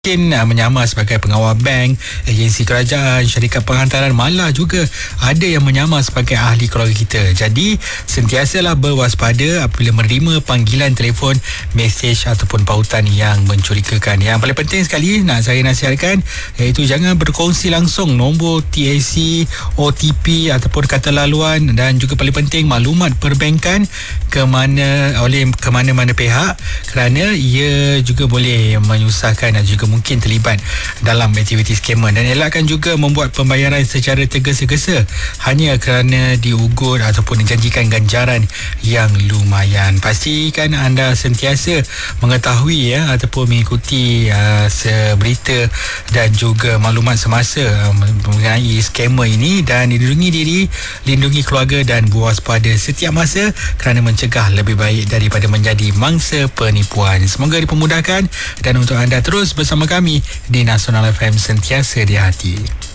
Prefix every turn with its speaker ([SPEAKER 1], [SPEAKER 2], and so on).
[SPEAKER 1] Mungkin menyamar sebagai pengawal bank, agensi kerajaan, syarikat penghantaran, malah juga ada yang menyamar sebagai ahli keluarga kita. Jadi, sentiasalah berwaspada apabila menerima panggilan telefon, mesej ataupun pautan yang mencurigakan. Yang paling penting sekali nak saya nasihatkan iaitu jangan berkongsi langsung nombor TAC, OTP ataupun kata laluan, dan juga paling penting maklumat perbankan ke mana-mana pihak, kerana ia juga boleh menyusahkan dan juga mungkin terlibat dalam aktiviti scammer. Dan elakkan juga membuat pembayaran secara tergesa-gesa hanya kerana diugut ataupun dijanjikan ganjaran yang lumayan. Pastikan anda sentiasa mengetahui ataupun mengikuti berita dan juga maklumat semasa mengenai scammer ini, dan lindungi diri, lindungi keluarga dan berwaspada setiap masa kerana mencegah lebih baik daripada menjadi mangsa penipuan. Semoga dipermudahkan, dan untuk anda terus bersama kami di Nasional FM, sentiasa di hati.